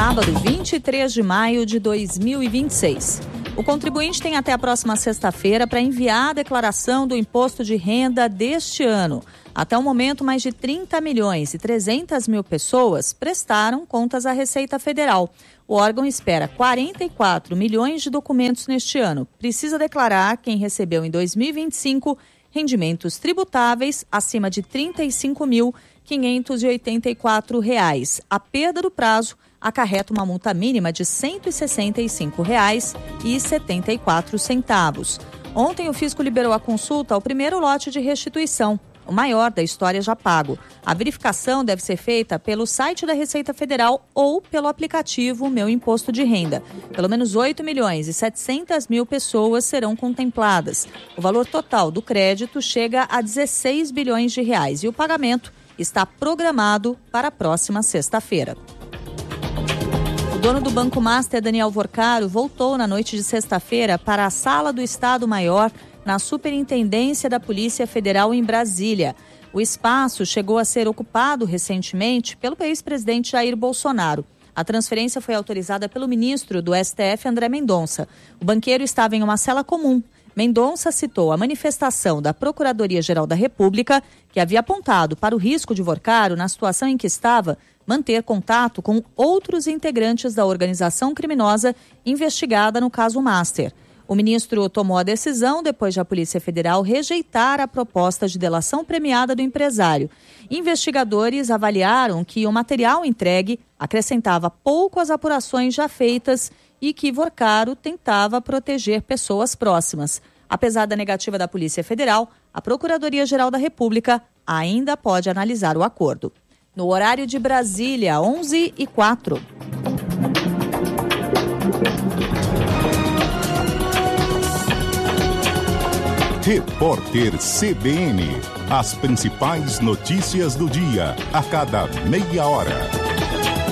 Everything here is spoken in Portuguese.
sábado, 23 de maio de 2026. O contribuinte tem até a próxima sexta-feira para enviar a declaração do imposto de renda deste ano. Até o momento, mais de 30 milhões e 300 mil pessoas prestaram contas à Receita Federal. O órgão espera 44 milhões de documentos neste ano. Precisa declarar quem recebeu em 2025 rendimentos tributáveis acima de R$ 35.584. A perda do prazo acarreta uma multa mínima de R$ 165,74. Ontem, o fisco liberou a consulta ao primeiro lote de restituição, o maior da história já pago. A verificação deve ser feita pelo site da Receita Federal ou pelo aplicativo Meu Imposto de Renda. Pelo menos 8 milhões e 700 mil pessoas serão contempladas. O valor total do crédito chega a 16 bilhões de reais e o pagamento está programado para a próxima sexta-feira. O dono do Banco Master, Daniel Vorcaro, voltou na noite de sexta-feira para a Sala do Estado-Maior na Superintendência da Polícia Federal em Brasília. O espaço chegou a ser ocupado recentemente pelo ex-presidente Jair Bolsonaro. A transferência foi autorizada pelo ministro do STF, André Mendonça. O banqueiro estava em uma cela comum. Mendonça citou a manifestação da Procuradoria-Geral da República, que havia apontado para o risco de Vorcaro, na situação em que estava, manter contato com outros integrantes da organização criminosa investigada no caso Master. O ministro tomou a decisão depois de a Polícia Federal rejeitar a proposta de delação premiada do empresário. Investigadores avaliaram que o material entregue acrescentava pouco às apurações já feitas e que Vorcaro tentava proteger pessoas próximas. Apesar da negativa da Polícia Federal, a Procuradoria-Geral da República ainda pode analisar o acordo. No horário de Brasília, 11h04. Repórter CBN. As principais notícias do dia, a cada meia hora.